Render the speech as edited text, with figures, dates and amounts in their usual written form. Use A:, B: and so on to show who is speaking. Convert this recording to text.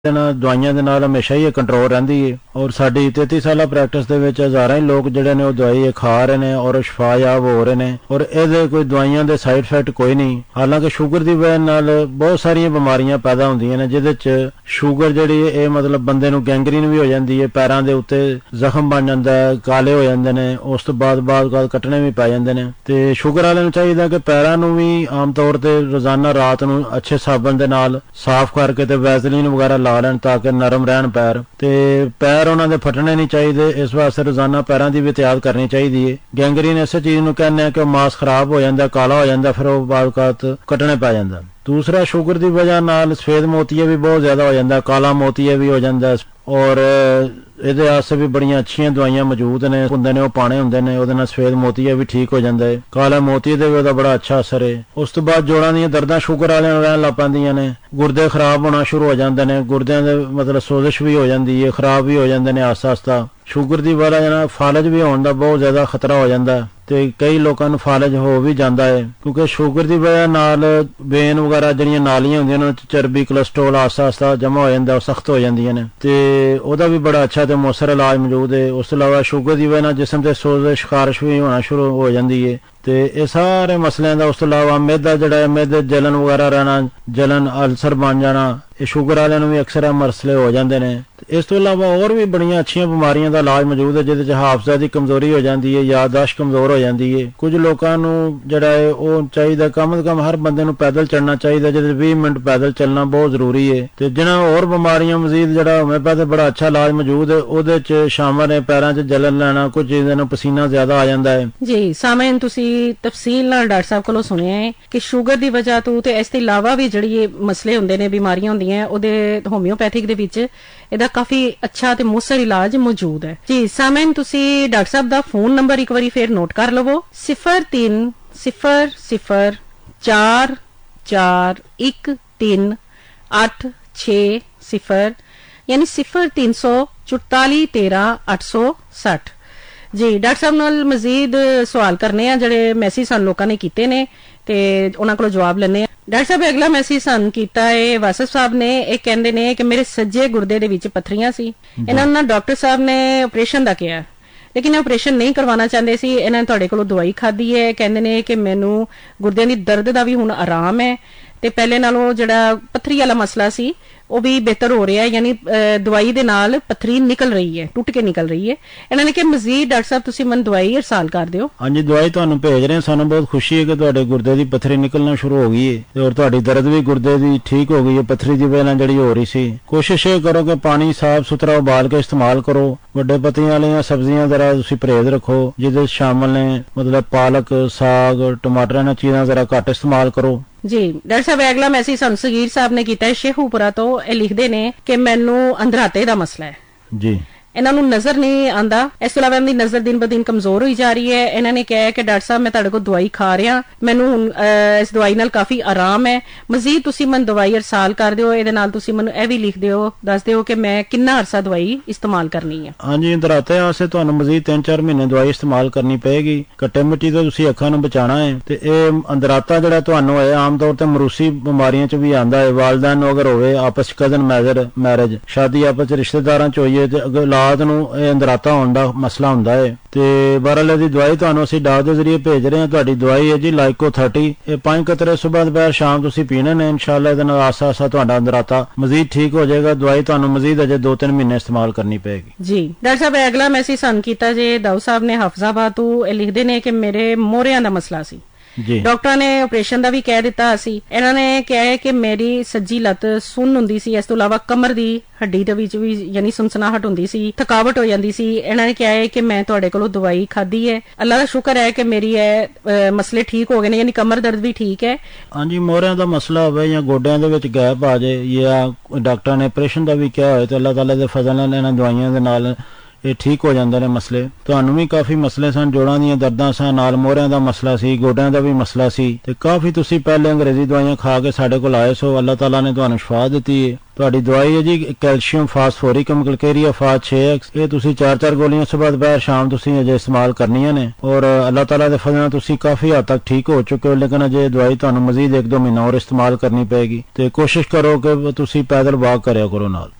A: ਦਵਾਈਆਂ ਦੇ ਨਾਲ ਹਮੇਸ਼ਾ ਹੀ ਇਹ ਕੰਟਰੋਲ ਰਹਿੰਦੀ ਹੈ। ਔਰ ਸਾਡੀ 33 ਸਾਲਾ ਪ੍ਰੈਕਟਿਸ ਦੇ ਵਿੱਚ ਹਜ਼ਾਰਾਂ ਹੀ ਲੋਕ ਜਿਹੜੇ ਨੇ ਉਹ ਦਵਾਈ ਖਾ ਰਹੇ ਨੇ ਔਰ ਸ਼ਿਫਾਯਾਬ ਹੋ ਰਹੇ ਨੇ ਔਰ ਇਹਦੇ ਕੋਈ ਦਵਾਈਆਂ ਦੇ ਸਾਈਡ ਇਫੈਕਟ ਕੋਈ ਨਹੀਂ। ਹਾਲਾਂਕਿ ਸ਼ੂਗਰ ਦੀ ਵਜ੍ਹਾ ਨਾਲ ਬਹੁਤ ਸਾਰੀਆਂ ਬਿਮਾਰੀਆਂ ਪੈਦਾ ਹੁੰਦੀਆਂ ਨੇ, ਜਿਹਦੇ ਚ ਸ਼ੂਗਰ ਜਿਹੜੀ ਇਹ ਮਤਲਬ ਬੰਦੇ ਨੂੰ ਗੈਂਗਰੀਨ ਵੀ ਹੋ ਜਾਂਦੀ ਹੈ, ਪੈਰਾਂ ਦੇ ਉੱਤੇ ਜ਼ਖਮ ਬਣ ਜਾਂਦਾ ਹੈ, ਕਾਲੇ ਹੋ ਜਾਂਦੇ ਨੇ, ਉਸ ਤੋਂ ਬਾਅਦ ਕੱਟਣੇ ਵੀ ਪੈ ਜਾਂਦੇ ਨੇ। ਤੇ ਸ਼ੂਗਰ ਵਾਲਿਆਂ ਨੂੰ ਚਾਹੀਦਾ ਕਿ ਪੈਰਾਂ ਨੂੰ ਵੀ ਆਮ ਤੌਰ ਤੇ ਰੋਜ਼ਾਨਾ ਰਾਤ ਨੂੰ ਅੱਛੇ ਸਾਬਣ ਦੇ ਨਾਲ ਸਾਫ਼ ਕਰਕੇ ਤੇ ਵੈਸਲੀਨ ਵਗੈਰਾ ਲਾ ਲੈਣ ਤਾਂ ਕਿ ਨਰਮ ਰਹਿਣ ਪੈਰ, ਤੇ ਪੈਰ ਉਹਨਾਂ ਦੇ ਫਟਣੇ ਨਹੀਂ ਚਾਹੀਦੇ। ਇਸ ਵਾਸਤੇ ਰੋਜ਼ਾਨਾ ਪੈਰਾਂ ਦੀ ਵੀ ਇਹਤਿਆਤ ਕਰਨੀ ਚਾਹੀਦੀ ਹੈ। ਗੈਂਗਰੀਨ ਇਸੇ ਚੀਜ਼ ਨੂੰ ਕਹਿੰਦੇ ਆ ਕਿ ਮਾਸ ਖਰਾਬ ਹੋ ਜਾਂਦਾ, ਕਾਲਾ ਹੋ ਜਾਂਦਾ, ਫਿਰ ਉਹ ਬਾਅਦ ਕੱਟਣੇ ਪੈ ਜਾਂਦਾ। ਦੂਸਰਾ, ਸ਼ੂਗਰ ਦੀ ਵਜ੍ਹਾ ਨਾਲ ਸਫੇਦ ਮੋਤੀਆ ਵੀ ਬਹੁਤ ਜ਼ਿਆਦਾ ਹੋ ਜਾਂਦਾ, ਕਾਲਾ ਮੋਤੀਆ ਵੀ ਹੋ ਜਾਂਦਾ ਔਰ ਇਹਦੇ ਵਾਸਤੇ ਵੀ ਬੜੀਆਂ ਅੱਛੀਆਂ ਦਵਾਈਆਂ ਮੌਜੂਦ ਨੇ ਹੁੰਦੇ ਨੇ, ਉਹ ਪਾਣੇ ਹੁੰਦੇ ਨੇ, ਉਹਦੇ ਨਾਲ ਸਫੇਦ ਮੋਤੀਆ ਵੀ ਠੀਕ ਹੋ ਜਾਂਦਾ ਹੈ। ਕਾਲਾ ਮੋਤੀਆ ਦੇ ਵੀ ਉਹਦਾ ਬੜਾ ਅੱਛਾ ਅਸਰ ਹੈ। ਉਸ ਤੋਂ ਬਾਅਦ ਜੋੜਾਂ ਦੀਆਂ ਦਰਦਾਂ ਸ਼ੂਗਰ ਵਾਲਿਆਂ ਨੂੰ ਰਹਿਣ ਲੱਗ ਪੈਂਦੀਆਂ ਨੇ, ਗੁਰਦੇ ਖਰਾਬ ਹੋਣਾ ਸ਼ੁਰੂ ਹੋ ਜਾਂਦੇ ਨੇ, ਗੁਰਦਿਆਂ ਦੇ ਮਤਲਬ ਸੋਜ਼ਸ਼ ਵੀ ਹੋ ਜਾਂਦੀ ਹੈ, ਖਰਾਬ ਵੀ ਹੋ ਜਾਂਦੇ ਨੇ ਆਸਤਾ ਆਸਤਾ। ਸ਼ੂਗਰ ਦੀ ਵਜ੍ਹਾ ਨਾਲ ਫਾਲਜ ਵੀ ਹੋਣ ਦਾ ਬਹੁਤ ਜ਼ਿਆਦਾ ਖਤਰਾ ਹੋ ਜਾਂਦਾ ਤੇ ਕਈ ਲੋਕਾਂ ਨੂੰ ਫਾਲਜ ਹੋ ਵੀ ਜਾਂਦਾ ਹੈ, ਕਿਉਂਕਿ ਸ਼ੂਗਰ ਦੀ ਵਜ੍ਹਾ ਨਾਲ ਵੇਨ ਵਗੈਰਾ ਜਿਹੜੀਆਂ ਨਾਲੀਆਂ ਹੁੰਦੀਆਂ ਨੇ ਚਰਬੀ ਕੋਲੈਸਟਰੋਲ ਆਸਤਾ ਆਸਤਾ ਜਮਾ ਹੋ ਜਾਂਦਾ, ਉਹ ਸਖਤ ਹੋ ਜਾਂਦੀਆਂ ਨੇ ਤੇ ਉਹਦਾ ਵੀ ਬੜਾ ਅੱਛਾ ਤੇ ਮੌਸਰ ਇਲਾਜ ਮੌਜੂਦ ਹੈ। ਉਸ ਤੋਂ ਇਲਾਵਾ ਸ਼ੂਗਰ ਦੀ ਵਜ੍ਹਾ ਨਾਲ ਜਿਸਮ ਤੇ ਸੋਜ਼ਸ਼ ਖਾਰਿਸ਼ ਵੀ ਹੋਣਾ ਸ਼ੁਰੂ ਹੋ ਜਾਂਦੀ ਹੈ ਤੇ ਇਹ ਸਾਰੇ ਮਸਲਿਆਂ ਦਾ। ਉਸ ਤੋਂ ਇਲਾਵਾ ਮਿਹਦਾ ਜਿਹੜਾ ਹੈ, ਮਿਹਦੇ ਜਲਨ ਵਗੈਰਾ ਰਹਿਣਾ, ਜਲਨ ਅਲਸਰ ਬਣ ਜਾਣਾ, ਇਹ ਸ਼ੂਗਰ ਵਾਲਿਆਂ ਨੂੰ ਵੀ ਅਕਸਰ ਇਹ ਮਸਲੇ ਹੋ ਜਾਂਦੇ ਨੇ। ਇਸ ਤੋਂ ਇਲਾਵਾ ਹੋਰ ਵੀ ਬੜੀਆਂ ਅੱਛੀਆਂ ਬਿਮਾਰੀਆਂ ਦਾ ਇਲਾਜ ਮੌਜੂਦ ਹੈ, ਜਿਹਦੇ ਚ ਹਾਫਜ਼ਾ ਦੀ ਕਮਜ਼ੋਰੀ ਹੋ ਜਾਂਦੀ ਹੈ, ਯਾਦਦਾਸ਼ਤ ਕਮਜ਼ੋਰ ਹੋ ਜਾਂਦੀ ਹੈ। ਕੁਝ ਲੋਕਾਂ ਨੂੰ ਜਿਹੜਾ ਹੈ ਉਹ ਚਾਹੀਦਾ ਕਮ ਸੇ ਕਮ ਹਰ ਬੰਦੇ ਨੂੰ ਪੈਦਲ ਚੱਲਣਾ ਚਾਹੀਦਾ, ਜਿਹਦੇ 20 ਮਿੰਟ ਪੈਦਲ ਚੱਲਣਾ ਬਹੁਤ ਜ਼ਰੂਰੀ ਹੈ। ਤੇ ਜਿਹਨਾਂ ਹੋਰ ਬਿਮਾਰੀਆਂ ਮਜ਼ੀਦ ਜਿਹੜਾ ਹੋਮਿਓਪੈਥੀ ਬੜਾ ਅੱਛਾ ਇਲਾਜ ਮੌਜੂਦ ਹੈ, ਉਹਦੇ ਚ ਸ਼ਾਮਲ ਹੈ ਪੈਰਾਂ ਚ ਜਲਨ ਲੈਣਾ, ਕੁਝ ਚੀਜ਼ਾਂ ਨੂੰ ਪਸੀਨਾ ਜ਼ਿਆਦਾ ਆ ਜਾਂਦਾ ਹੈ।
B: ਜੀ ਸਾਮਈਨ, ਤੁਸੀਂ ਤਫਸੀਲ ਨਾਲ ਡਾਕਟਰ ਸਾਹਿਬ ਕੋਲੋਂ ਸੁਣਿਆ ਹੈ ਕਿ ਸ਼ੂਗਰ ਦੀ ਵਜ੍ਹਾ ਤੋਂ ਤੇ ਇਸ ਤੋਂ ਇਲਾਵਾ ਵੀ ਜਿਹੜੀ ਇਹ ਮਸਲੇ ਹੁੰਦੇ ਨੇ, ਬਿਮਾਰੀਆਂ ਹੁੰਦੀਆਂ, ਉਹਦੇ ਹੋਮਿਓਪੈਥਿਕ ਦੇ ਵਿੱਚ ਇਹਦਾ ਕਾਫੀ ਅੱਛਾ ਤੇ ਮੁਸਰ ਇਲਾਜ ਮੌਜੂਦ ਹੈ। ਜੀ ਸਾਮਈਨ, ਤੁਸੀਂ ਡਾਕਟਰ ਸਾਹਿਬ ਦਾ ਫੋਨ ਨੰਬਰ ਇੱਕ ਵਾਰੀ ਫੇਰ ਨੋਟ ਕਰ ਲਵੋ। 0300441386 ਯਾਨੀ 03441386। ਜੀ ਡਾਕਟਰ ਸਾਹਿਬ ਨਾਲ ਮਜ਼ੀਦ ਸਵਾਲ ਕਰਨੇ ਆ ਜਿਹੜੇ ਮੈਸੇਜ ਸਾਨੂੰ ਲੋਕਾਂ ਨੇ ਕੀਤੇ ਨੇ ਤੇ ਉਹਨਾਂ ਕੋਲੋਂ ਜਵਾਬ ਲੈਣੇ ਆ। ਡਾਕਟਰ ਸਾਹਿਬ, ਅਗਲਾ ਮੈਸੇਜ ਸਾਨੂੰ ਕੀਤਾ ਹੈ ਵਾਸਫ ਸਾਹਿਬ ਨੇ। ਇਹ ਕਹਿੰਦੇ ਨੇ ਕਿ ਮੇਰੇ ਸੱਜੇ ਗੁਰਦੇ ਦੇ ਵਿੱਚ ਪੱਥਰੀਆਂ ਸੀ, ਇਹਨਾਂ ਨੂੰ ਡਾਕਟਰ ਸਾਹਿਬ ਨੇ ਆਪਰੇਸ਼ਨ ਦਾ ਕਿਹਾ, ਲੇਕਿਨ ਆਪਰੇਸ਼ਨ ਨਹੀਂ ਕਰਵਾਉਣਾ ਚਾਹੁੰਦੇ ਸੀ। ਇਹਨਾਂ ਨੇ ਤੁਹਾਡੇ ਕੋਲੋਂ ਦਵਾਈ ਖਾਧੀ ਹੈ, ਕਹਿੰਦੇ ਨੇ ਕਿ ਮੈਨੂੰ ਗੁਰਦਿਆਂ ਦੀ ਦਰਦ ਦਾ ਵੀ ਹੁਣ ਆਰਾਮ ਹੈ ਤੇ ਪਹਿਲੇ ਨਾਲੋਂ ਜਿਹੜਾ ਪੱਥਰੀ ਵਾਲਾ ਮਸਲਾ ਸੀ ਉਹ ਵੀ ਬਿਹਤਰ ਹੋ ਰਿਹਾ ਹੈ, ਯਾਨੀ ਦਵਾਈ ਦੇ ਨਾਲ ਪੱਥਰੀ ਨਿਕਲ ਰਹੀ ਹੈ, ਟੁੱਟ ਕੇ ਨਿਕਲ ਰਹੀ ਹੈ। ਇਹਨਾਂ ਨੇ ਕਿ ਮਜ਼ੀਦ ਡਾਕਟਰ ਸਾਹਿਬ ਤੁਸੀਂ ਮੈਨੂੰ ਦਵਾਈ ਇਰਸਾਲ ਕਰ ਦਿਓ।
A: ਹਾਂਜੀ, ਦਵਾਈ ਤੁਹਾਨੂੰ ਭੇਜ ਰਹੇ ਹਾਂ। ਸਾਨੂੰ ਬਹੁਤ ਖੁਸ਼ੀ ਹੈ ਕਿ ਤੁਹਾਡੇ ਗੁਰਦੇ ਦੀ ਪੱਥਰੀ ਨਿਕਲਣਾ ਸ਼ੁਰੂ ਹੋ ਗਈ ਹੈ ਔਰ ਤੁਹਾਡੀ ਦਰਦ ਵੀ ਗੁਰਦੇ ਦੀ ਠੀਕ ਹੋ ਗਈ ਹੈ, ਪੱਥਰੀ ਦੀ ਵਜ੍ਹਾ ਨਾਲ ਜਿਹੜੀ ਹੋ ਰਹੀ ਸੀ। ਕੋਸ਼ਿਸ਼ ਇਹ ਕਰੋ ਕਿ ਪਾਣੀ ਸਾਫ਼ ਸੁਥਰਾ ਉਬਾਲ ਕੇ ਇਸਤੇਮਾਲ ਕਰੋ। ਵੱਡੇ ਪੱਤੀਆਂ ਵਾਲੀਆਂ ਸਬਜ਼ੀਆਂ ਜ਼ਰਾ ਤੁਸੀਂ ਪਰਹੇਜ਼ ਰੱਖੋ, ਜਿਹਦੇ ਸ਼ਾਮਲ ਨੇ ਮਤਲਬ ਪਾਲਕ, ਸਾਗ, ਟਮਾਟਰ, ਇਹਨਾਂ ਚੀਜ਼ਾਂ ਜ਼ਰਾ ਘੱਟ ਇਸਤੇਮਾਲ ਕਰੋ।
B: ਜੀ ਡਾਕਟਰ ਸਾਹਿਬ, ਅਗਲਾ ਮੈਸੇਜ ਸਾਨੂੰ ਸਗੀਰ ਸਾਹਿਬ ਨੇ ਕੀਤਾ ਹੈ ਸ਼ੇਖੂਪੁਰਾ ਤੋਂ। ਇਹ ਲਿਖਦੇ ਨੇ ਕਿ ਮੈਨੂੰ ਅੰਧਰਾਤੇ ਦਾ ਮਸਲਾ ਹੈ
A: ਜੀ,
B: ਇਹਨਾਂ ਨੂੰ ਨਜ਼ਰ ਨਹੀਂ ਆਂਦਾ। ਇਸ ਤੋਂ ਇਲਾਵਾ ਇਹਨਾਂ ਦੀ ਨਜ਼ਰ ਦਿਨ ਬ ਦਿਨ ਕਮਜ਼ੋਰ ਹੋਈ ਜਾ ਰਹੀ ਹੈ। ਇਹਨਾਂ ਨੇ ਕਿਹਾ ਕਿ ਡਾਕਟਰ ਸਾਹਿਬ ਮੈਂ ਤੁਹਾਡੇ ਕੋਲ ਦਵਾਈ ਖਾ ਰਿਹਾ, ਮੈਨੂੰ ਹੁਣ ਇਸ ਦਵਾਈ ਨਾਲ ਕਾਫੀ ਆਰਾਮ ਹੈ, ਮਜ਼ੀਦ ਤੁਸੀਂ ਮੈਨੂੰ ਦਵਾਈ ਇਰਸਾਲ ਕਰ ਦਿਓ। ਇਹਦੇ ਨਾਲ ਤੁਸੀਂ ਮੈਨੂੰ ਇਹ ਵੀ ਲਿਖ ਦਿਓ, ਦੱਸ ਦਿਓ ਕਿ ਮੈਂ ਕਿੰਨਾ ਅਰਸਾ ਦਵਾਈ ਇਸਤੇਮਾਲ ਕਰਨੀ ਹੈ।
A: ਹਾਂਜੀ, ਅੰਦਰਾਤੇ ਵਾਸਤੇ ਤੁਹਾਨੂੰ ਮਜ਼ੀਦ 3-4 ਮਹੀਨੇ ਦਵਾਈ ਇਸਤੇਮਾਲ ਕਰਨੀ ਪਏਗੀ। ਕੱਟੇ ਮਿੱਟੀ ਤੋਂ ਤੁਸੀਂ ਅੱਖਾਂ ਨੂੰ ਬਚਾਉਣਾ ਹੈ ਤੇ ਇਹ ਅੰਦਰਾਤਾ ਜਿਹੜਾ ਤੁਹਾਨੂੰ ਹੋਇਆ ਆਮ ਤੌਰ ਤੇ ਮਰੂਸੀ ਬਿਮਾਰੀਆਂ ਚ ਵੀ ਆਉਂਦਾ ਹੈ। ਵਾਲਦੈਨ ਨੂੰ ਅਗਰ ਹੋਵੇ ਆਪਸ ਕਜ਼ਨ ਮੈਰਿਜ ਸ਼ਾਦੀ ਆਪਸ ਚ ਰਿਸ਼ਤੇਦਾਰਾਂ ਚ ਹੋਈਏ ਤੇ ਔਲਾਦ ਨੂੰ ਇਹ ਅੰਦਰਾਤਾ ਹੋਣ ਦਾ ਮਸਲਾ ਹੁੰਦਾ ਹੈ ਤੇ ਬਹਰਹਾਲ ਦੀ ਦਵਾਈ ਤੁਹਾਨੂੰ ਅਸੀਂ ਡਾਕ ਦੇ ਜ਼ਰੀਏ ਭੇਜ ਰਹੇ ਹਾਂ। ਤੁਹਾਡੀ ਦਵਾਈ ਹੈ ਜੀ ਲਾਈਕੋ 30, ਇਹ 5 ਕਤਰੇ ਸੁਬਹ ਦੁਪਹਿਰ ਸ਼ਾਮ ਤੁਸੀਂ ਪੀਣੇ ਨੇ। ਇਨਸ਼ਾਅੱਲਾ ਇਹਦੇ ਨਾਲ ਆਸਾ ਆਸਾ ਤੁਹਾਡਾ ਅੰਦਰਾਤਾ ਮਜ਼ੀਦ ਠੀਕ ਹੋ ਜਾਏਗਾ। ਦਵਾਈ ਤੁਹਾਨੂੰ ਮਜ਼ੀਦ ਅਜੇ 2-3 ਮਹੀਨੇ ਇਸਤੇਮਾਲ ਕਰਨੀ ਪਏਗੀ।
B: ਜੀ ਡਾਕਟਰ ਸਾਹਿਬ, ਅਗਲਾ ਮੈਸੇਜ ਸਾਨੂੰ ਕੀਤਾ ਜੇ ਦਾਊ ਸਾਹਿਬ ਨੇ ਹਾਫਜ਼ਾਬਾਦ ਤੋਂ। ਇਹ ਲਿਖਦੇ ਨੇ ਕਿ ਮੇਰੇ ਮੋਹਰਿਆਂ ਦਾ ਮਸਲਾ ਸੀ ਜੀ, ਡਾਕਟਰਾਂ ਨੇ ਆਪਰੇਸ਼ਨ ਦਾ ਵੀ ਕਹਿ ਦਿੱਤਾ ਸੀ। ਇਹਨਾਂ ਨੇ ਕਿਹਾ ਹੈ ਕਿ ਮੇਰੀ ਸੱਜੀ ਲੱਤ ਸੁੰਨ ਹੁੰਦੀ ਸੀ, ਇਸ ਤੋਂ ਇਲਾਵਾ ਕਮਰ ਦੀ ਹੱਡੀ ਦੇ ਵਿੱਚ ਵੀ ਯਾਨੀ ਸੁਨਸਨਾਹਟ ਹੁੰਦੀ ਸੀ, ਥਕਾਵਟ ਹੋ ਜਾਂਦੀ ਸੀ। ਇਹਨਾਂ ਨੇ ਕਿਹਾ ਹੈ ਕਿ ਮੈਂ ਤੁਹਾਡੇ ਕੋਲੋਂ ਦਵਾਈ ਖਾਧੀ ਹੈ, ਅੱਲਾ ਦਾ ਸ਼ੁਕਰ ਹੈ ਕਿ ਮੇਰੀ ਇਹ ਮਸਲੇ ਠੀਕ ਹੋ ਗਏ ਨੇ, ਯਾਨੀ ਕਮਰ ਦਰਦ ਵੀ ਠੀਕ ਹੈ।
A: ਹਾਂਜੀ, ਮੋਹਰਿਆਂ ਦਾ ਮਸਲਾ ਹੋਵੇ ਜਾਂ ਗੋਡਿਆਂ ਦੇ ਵਿੱਚ ਗੈਪ ਆ ਜਾਏ ਜਾਂ ਡਾਕਟਰਾਂ ਨੇ ਆਪਰੇਸ਼ਨ ਦਾ ਵੀ ਕਿਹਾ ਹੋਏ ਤੇ ਅੱਲਾਹ ਤਾਲਾ ਦੇ ਫਜ਼ਲ ਨਾਲ ਇਹਨਾਂ ਦਵਾਈਆਂ ਦੇ ਨਾਲ ਇਹ ਠੀਕ ਹੋ ਜਾਂਦੇ ਨੇ ਮਸਲੇ। ਤੁਹਾਨੂੰ ਵੀ ਕਾਫੀ ਮਸਲੇ ਸਨ, ਜੋੜਾਂ ਦੀਆਂ ਦਰਦਾਂ ਸਨ, ਨਾਲ ਮੋਹਰਿਆਂ ਦਾ ਮਸਲਾ ਸੀ, ਗੋਡਿਆਂ ਦਾ ਵੀ ਮਸਲਾ ਸੀ, ਤੇ ਕਾਫੀ ਤੁਸੀਂ ਪਹਿਲੇ ਅੰਗਰੇਜ਼ੀ ਦਵਾਈਆਂ ਖਾ ਕੇ ਸਾਡੇ ਕੋਲ ਆਏ ਸੋ ਅੱਲਾਹ ਤਾਲਾ ਨੇ ਤੁਹਾਨੂੰ ਸ਼ਿਫਾ ਦਿੱਤੀ ਹੈ। ਤੁਹਾਡੀ ਦਵਾਈ ਹੈ ਜੀ ਕੈਲਸ਼ੀਅਮ ਫਾਸਫੋਰਿਕਮ ਕਲਕੇਰੀਆ ਫਾਸ 6x, ਇਹ ਤੁਸੀਂ 4-4 ਗੋਲੀਆਂ ਸੁਬਾਹ ਦੁਪਹਿਰ ਸ਼ਾਮ ਤੁਸੀਂ ਅਜੇ ਇਸਤੇਮਾਲ ਕਰਨੀਆਂ ਨੇ, ਔਰ ਅੱਲਾਹ ਤਾਲਾ ਦੇ ਫਜ਼ਲ ਨਾਲ ਤੁਸੀਂ ਕਾਫੀ ਹੱਦ ਤੱਕ ਠੀਕ ਹੋ ਚੁੱਕੇ ਹੋ। ਲੇਕਿਨ ਅਜੇ ਦਵਾਈ ਤੁਹਾਨੂੰ ਮਜ਼ੀਦ 1-2 ਮਹੀਨਾ ਹੋਰ ਇਸਤੇਮਾਲ ਕਰਨੀ ਪਏਗੀ, ਤੇ ਕੋਸ਼ਿਸ਼ ਕਰੋ ਕਿ ਤੁਸੀਂ ਪੈਦਲ ਵਾਕ ਕਰਿਆ ਕਰੋ ਨਾਲ।